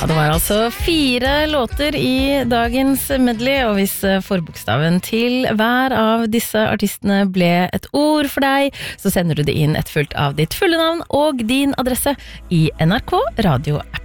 Det var altså 4 låter i dagens medley, og hvis forbokstaven til hver av disse artistene ble et ord for deg, så sender du det inn etterfulgt av ditt fulle navn og din adresse i NRK Radio-appen.